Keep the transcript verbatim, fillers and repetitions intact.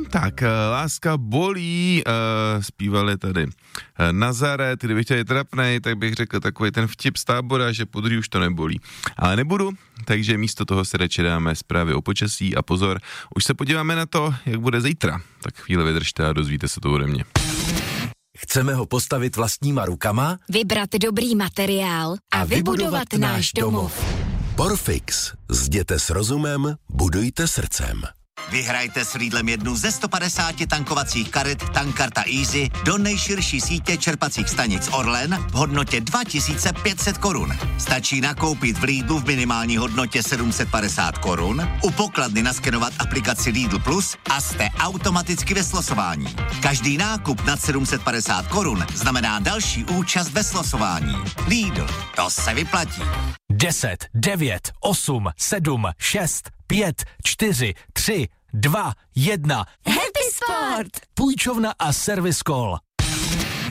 tak láska bolí, uh, zpívali tady uh, Nazaret, kdybych chtěl trapnej, tak bych řekl takový ten vtip z Tábora, že podruhý už to nebolí. Ale nebudu, takže místo toho se radši dáme zprávy o počasí a pozor, už se podíváme na to, jak bude zítra. Tak chvíli vydržte a dozvíte se to ode mě. Chceme ho postavit vlastníma rukama? Vybrat dobrý materiál a, a vybudovat, vybudovat náš domov. Porfix. Zděte s rozumem, budujte srdcem. Vyhrajte s Lidlem jednu ze sto padesáti tankovacích karet Tankarta Easy do nejširší sítě čerpacích stanic Orlen v hodnotě dva tisíce pět set korun. Stačí nakoupit v Lidlu v minimální hodnotě sedm set padesát korun, u pokladny naskenovat aplikaci Lidl Plus a jste automaticky ve slosování. Každý nákup nad sedm set padesát korun znamená další účast ve slosování. Lidl, to se vyplatí. deset, devět, osm, sedm, šest, pět, čtyři, tři, dva, jedna. Happy Sport! Půjčovna a Service Call.